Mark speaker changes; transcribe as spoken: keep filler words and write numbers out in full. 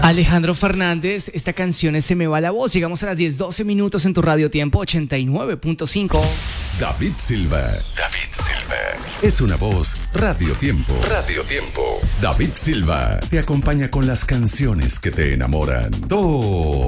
Speaker 1: Alejandro Fernández, esta canción es Se me va la voz. Llegamos a las diez, doce minutos en tu radio tiempo ochenta y nueve punto cinco.
Speaker 2: David Silva. David Silva. Es una voz Radio Tiempo. Radio Tiempo. David Silva te acompaña con las canciones que te enamoran. Todo